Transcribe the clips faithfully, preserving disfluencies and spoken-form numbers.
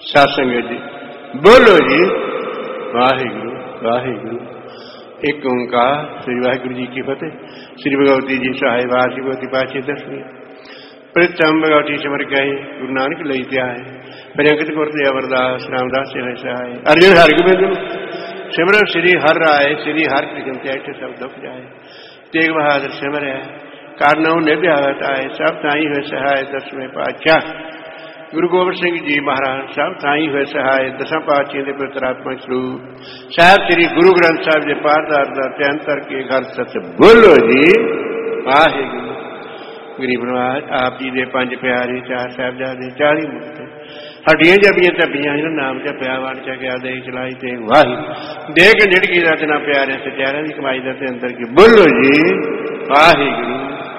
साध संगत जी बोलो जी वाहिगुरु वाहिगुरु। एक ओंकार श्री वाहिगुरु जी की फतेह। श्री भगवती जी सहाय वासी भगवती पाछे दसवीं प्रथम भगवती समर गए गुरु नानक लई त्याय परिंकत गुरते अमरदास रामदास से सहाय अर्जुन हर गोबिंद सिमरन श्री हर राय श्री हर कृष्ण त्याग सब दुख जाए तेग बहादुर सिमर है कारणों निभ्यावत आए सब ताई हुए सहाय दसवें पातशाह गुरु गोबिंद सिंह जी महाराज सब ताई हुए सहाय दसा पातशाह के पवित्रात्मक स्वरूप साहब श्री गुरु ग्रंथ साहब के पाठदार अंतर के घर सच बोलो जी वाहिगुरु। गरीब नवाज आप जी के पंज प्यारे चार साहबजादे चाली मुक्ते हड्डियां जबियां तबियां नाम जपिया वन चकिया दे चलाई ते वाही देख झिड़की रचना प्यारे सचारा की कमाई दे अंदर की बोलो जी वाहिगुरु।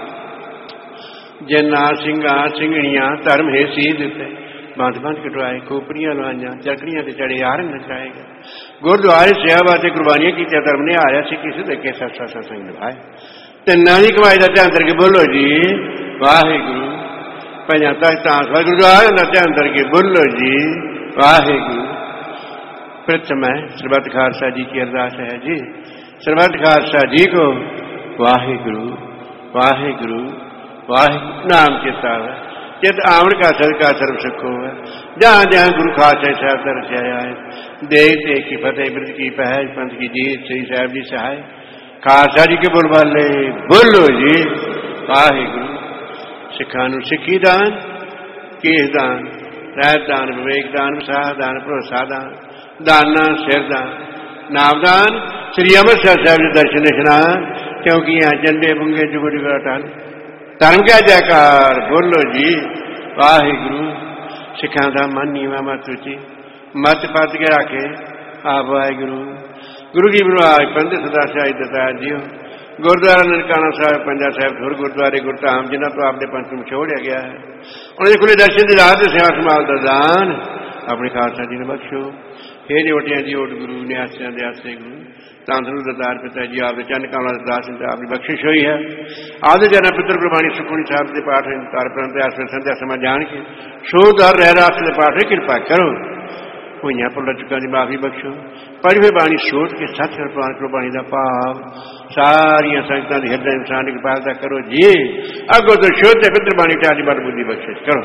जिन्ना सिंगा सिंगणियां धर्म है सी दिते बंद बंद कटवाए खोपड़ियां लवाइया चकड़ियां ते चढ़े यार नचाएगा गुरुद्वारे सेवा ते कुर्बानियां की धर्म ने आया सी किसी दे के सत्सा सत्संग निभाए तिना की कमाई का ध्यान करके बोलो जी वाहिगुरु। पंजा तख्तां गुरुद्वारे का ध्यान करके बोलो जी वाहिगुरु। प्रथम है सरबत खालसा जी की अरदास है जी सरबत खालसा जी को वाहिगुरु वाहिगुरु वाहिगुरु नाम चेता है चित आमण का सदका सर्व सुखो है जहां जहां गुरु खालसा साहब दर से आया है देख देख की फतेह बिरद की पहल पंथ की जीत श्री साहब जी सहाय खालसा जी के बोलबाले बोलो जी वाहिगुरु। सिखा नूं सिक्खी दान केस दान रहत दान विवेक दान विसाह दान भरोसा दान दाना सिर दान नामदान श्री अमृतसर साहब जी दर्शन इशनान क्योंकि यहाँ झंडे बुंगे जुगड़ टाल धर्म क्या जयकार बोलो जी वाहिगुरु। सिखा का मन नीवा मत उची मत पत के रखे आप वाहिगुरु। गुरु की बनवाज पंथ सदा शाही दता जियो गुरुद्वारा ननकाना साहब पंजा साहब गुरु गुरुद्वारे गुरधाम जिन्हों तो आपने पंथ में छोड़िया गया है उन्हें खुले दर्शन की राह सेवा संभाल का दान अपने खालसा जी ने बख्शो हे जोटिया जी ओट गुरु न्यासिया दयासे गुरु तांसरू दतार पिता जी आप चंद कमला दास आपकी बख्शिश हुई है आदि जन पितर गुरबाणी सुखमणी साहब के पाठ तार प्रयास संध्या समय जान के शोध और रह रास के पाठ कृपा करो हुई भुल चुका की माफी बख्शो पढ़वे बाणी सोच के सच प्रवान करो बाणी का भाव सारिया संगतां की हृदय इंसान की कृपालता करो जी अगो तो शोध पितर बाणी टाली बड़ बुद्धि बख्शिश करो।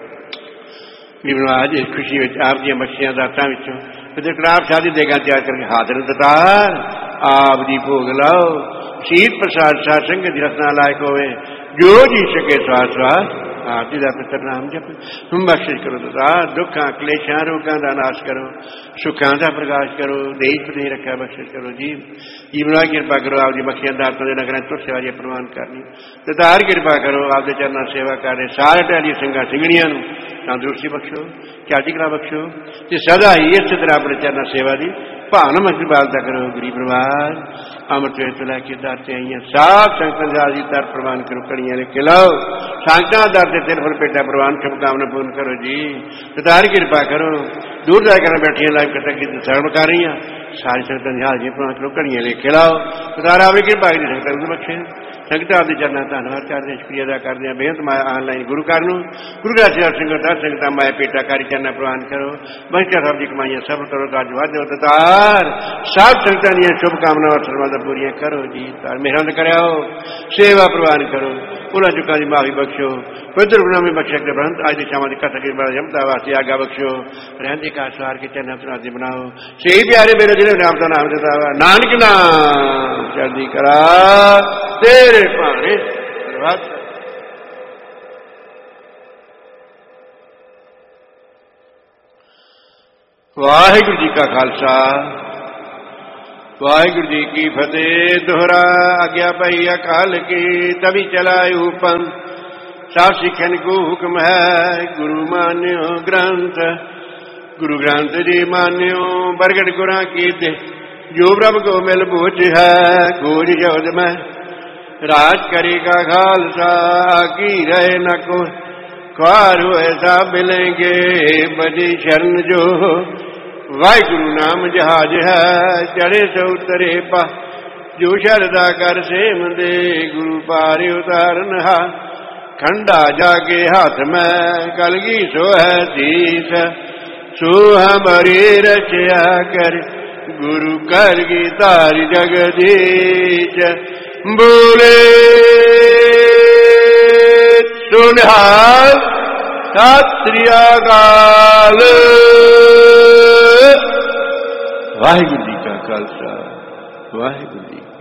आज इस खुशी में आप दी बख्शियां दातां विचों फिर कलाब शादी देगा तैयार करके हाजिर दतार आप जी भोग लाओ शीत प्रसाद सत्संग की रसना लायक होवे जो जी सके स्वास स्वास आप जी का पितर नाम जप तुम बख्शिश करो दतार दुखा क्लेशा रोगों का नाश करो सुखा का प्रकाश करो देश प्रदेश रखा बख्शिश करो जी जीवना कृपा करो आप जी बख्शियां दातों के नगर तुर सेवा जी प्रवान करनी दतार कृपा करो आप चरणा सेवा कर रहे सारे टहली सिंगा सिंगड़ियां तंदुरुस्ती बख्शो चढ़ती कला बख्शो ते सदा ही इस तरह अपने चरणा सेवा की भावना मस्ती बालता करो गरीब प्रवास अमृत वे तो लैके दर से आई साफ संगत जी दर प्रवान करो कड़ियां लेके लाओ संगत दर से तिल फल पेटा प्रवान शुभकामना पूर्ण करो जी तारी कृपा करो दूर जाकर बैठिया लाइव कथा की शरण कर रही हैं सारी संगत हाजिर प्रवान करो कड़ियां लेके लाओ तारा भी कृपा की संगत बख्शे संगत आपके चरणा धन्यवाद करते हैं शुक्रिया अदा करते हैं बेहद माया ऑनलाइन गुरु घर गुरु घर सेवा संगत संगत माया पेटा कारी चरणा प्रवान करो बंकर साहब की कमाइयां सफल करो काज वाद तार सब संगतां दी शुभकामना और सर्वादा पूरी करो जी तार मेहरबान करो सेवा प्रवान करो भुला चुका की माफी बख्शो पवित्र गुरु में बख्शे ग्रंथ आज की शाम की कथा की जमता वास्ते आगा बख्शो रहते का सार के चरणा सुनाते बनाओ सही प्यारे मेरे जिले राम का नाम देता नानक नाम चढ़ती करा तेरे पाने धन्यवाद। वाहिगुरु जी का खालसा वाहिगुरु जी की फतेह। दोहरा आज्ञा पाई अकाल की तभी चलायु पंथ सब सिखन को हुक्म है गुरु मान्यो ग्रंथ गुरु ग्रंथ जी मान्यो बरगड़ गुरा की दे जो प्रभु को मिल बूझ है खोज शब्द में राज करेगा खालसा की रहे न को ख्वार हुए सा मिलेंगे बड़ी शरण जो वाहिगुरु नाम जहाज है चढ़े से उतरे पा जो शरदा कर से मंदे गुरु पारे उतारन हा खंडा जाके हाथ में कलगी सो है तीस सो हमारे रचया कर गुरु कर गीतार जगदीश बोले सुनिहाल सत श्री अकाल। वाहिगुरु जी का खालसा वाहिगुरु जी।